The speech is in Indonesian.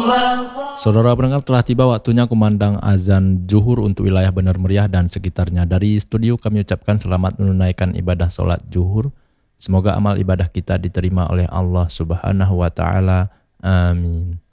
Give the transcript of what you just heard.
Saudara pendengar, telah tiba waktunya kumandang azan zuhur untuk wilayah Bener Meriah dan sekitarnya. Dari studio kami ucapkan selamat menunaikan ibadah solat zuhur. Semoga amal ibadah kita diterima oleh Allah Subhanahu wa taala. Amin.